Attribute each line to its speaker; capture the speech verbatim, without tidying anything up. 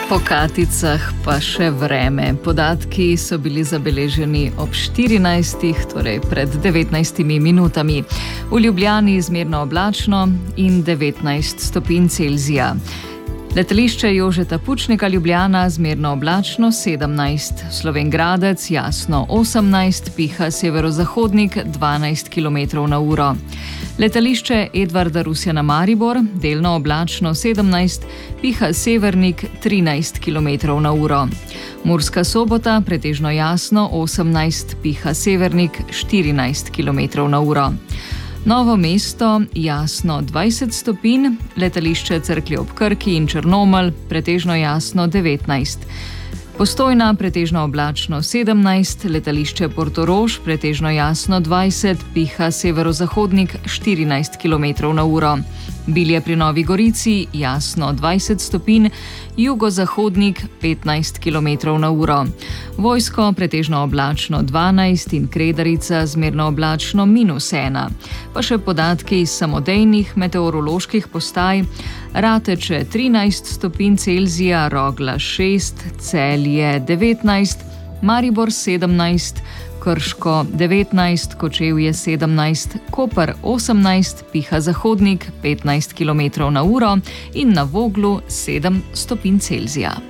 Speaker 1: Po Katicah pa še vreme. Podatki so bili zabeleženi ob štirinajstih, torej pred devetnajstimi minutami. V Ljubljani izmerno oblačno in devetnajst stopinj Celzija. Letališče Jožeta Pučnika Ljubljana zmerno oblačno sedemnajst, Slovenj Gradec jasno osemnajst, piha severozahodnik dvanajst kilometrov na uro. Letališče Edvarda Rusjana Maribor delno oblačno sedemnajst, piha severnik trinajst kilometrov na uro. Murska Sobota pretežno jasno osemnajst, piha severnik štirinajst kilometrov na uro. Novo mesto jasno dvajset stopinj, letališče Cerklje ob Krki in Črnomelj pretežno jasno devetnajst. Postojna pretežno oblačno sedemnajst, letališče Portorož pretežno jasno dvajset, piha severozahodnik štirinajst kilometrov na uro. Bilje pri Novi Gorici jasno dvajset stopinj, jugozahodnik petnajst kilometrov na uro. Vojsko pretežno oblačno dvanajst in Kredarica zmerno oblačno minus ena. Pa še podatki iz samodejnih meteoroloških postaj. Rateče trinajst stopinj Celzija, Rogla šest, Celje devetnajst, Maribor sedemnajst, Krško devetnajst, Kočevje sedemnajst, Koper osemnajst, piha zahodnik petnajst kilometrov na uro in na Voglu sedem stopinj Celzija.